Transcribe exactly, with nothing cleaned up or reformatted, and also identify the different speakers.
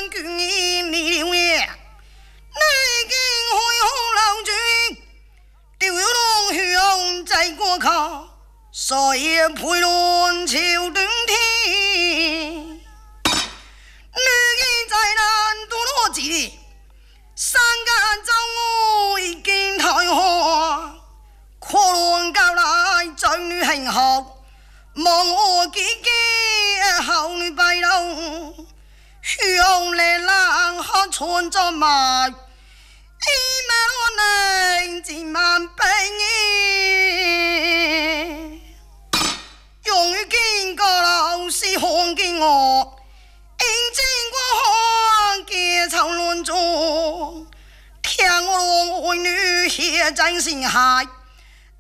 Speaker 1: 将军你留也，你今会红老君，丢龙兄在过考，所以陪论朝顿天。女儿在南都罗子，三间州我已经太花，可论教来在女幸福，望我几几后女拜老。兄弟人可穿着埋，一万我能自万百年。用于见个老师看见我，应见过结草乱中，听我为女血战心海。